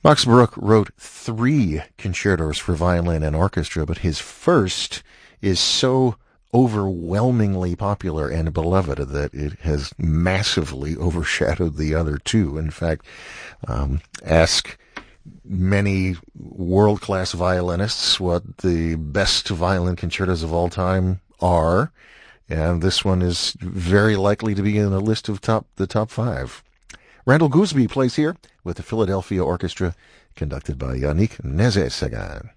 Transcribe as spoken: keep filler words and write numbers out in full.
Max Bruch wrote three concertos for violin and orchestra, but his first is so overwhelmingly popular and beloved that it has massively overshadowed the other two. In fact, um, ask many world-class violinists what the best violin concertos of all time are, and this one is very likely to be in the list of top the top five. Randall Gooseby plays here with the Philadelphia Orchestra, conducted by Yannick Nézet-Séguin.